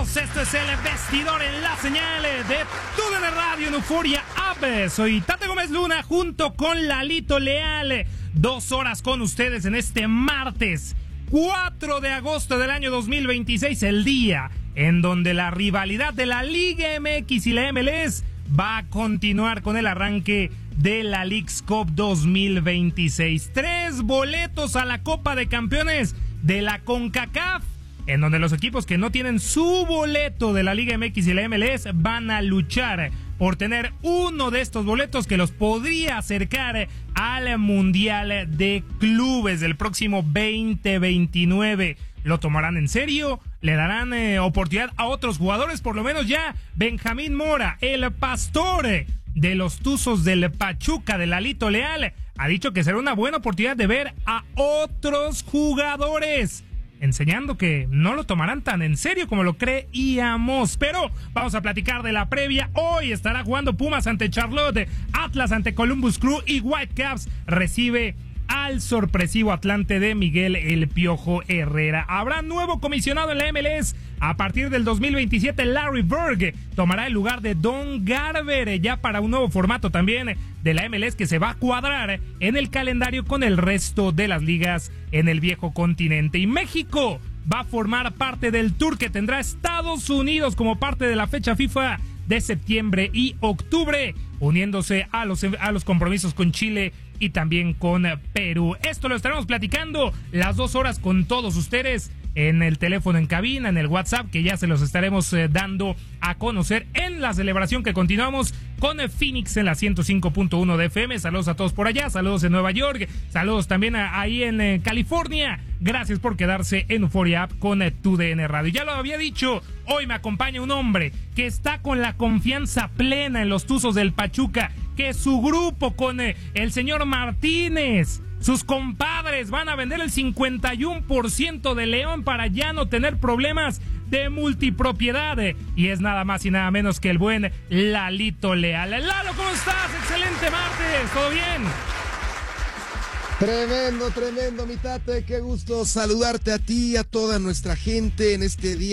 Bienvenidos, esto es el Vestidor en la señal de TUDN Radio en Euforia App. Soy Tate Gómez Luna junto con Lalito Leal. 2 horas con ustedes en este martes 4 de agosto del año 2026, el día en donde la rivalidad de la Liga MX y la MLS va a continuar con el arranque de la Leagues Cup 2026. 3 boletos a la Copa de Campeones de la CONCACAF, en donde los equipos que no tienen su boleto de la Liga MX y la MLS van a luchar por tener uno de estos boletos que los podría acercar al Mundial de Clubes del próximo 2029. ¿Lo tomarán en serio? ¿Le darán oportunidad a otros jugadores? Por lo menos ya Benjamín Mora, el pastor de los Tuzos del Pachuca, de Lalito Leal, ha dicho que será una buena oportunidad de ver a otros jugadores, enseñando que no lo tomarán tan en serio como lo creíamos. Pero vamos a platicar de la previa. Hoy estará jugando Pumas ante Charlotte, Atlas ante Columbus Crew y Whitecaps recibe al sorpresivo Atlante de Miguel El Piojo Herrera. Habrá nuevo comisionado en la MLS. A partir del 2027, Larry Berg tomará el lugar de Don Garber, ya para un nuevo formato también de la MLS que se va a cuadrar en el calendario con el resto de las ligas en el viejo continente. Y México va a formar parte del tour que tendrá Estados Unidos como parte de la fecha FIFA de septiembre y octubre, uniéndose a los compromisos con Chile y también con Perú. Esto lo estaremos platicando las 2 horas con todos ustedes en el teléfono en cabina, en el WhatsApp, que ya se los estaremos dando a conocer en la celebración que continuamos con Phoenix en la 105.1 de FM. Saludos a todos por allá, saludos en Nueva York, saludos también ahí en California. Gracias por quedarse en Euforia App con TUDN Radio. Ya lo había dicho, hoy me acompaña un hombre que está con la confianza plena en los Tuzos del Pachuca, que su grupo con el señor Martínez, sus compadres, van a vender el 51% de León para ya no tener problemas de multipropiedad. Y es nada más y nada menos que el buen Lalito Leal. Lalo, ¿cómo estás? Excelente martes, ¿todo bien? Tremendo, mi Tate, qué gusto saludarte a ti y a toda nuestra gente en este día.